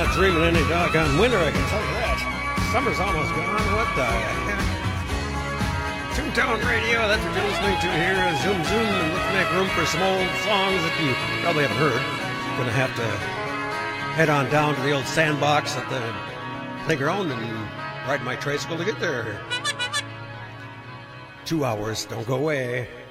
not dreaming any doggone winter, I can tell you that. Summer's almost gone. What the heck? Toontown Radio, that's what you're listening to here. Zoom, zoom, and let's make room for some old songs that you probably haven't heard. Gonna have to head on down to the old sandbox at the playground and ride my tricycle to get there. 2 hours, don't go away.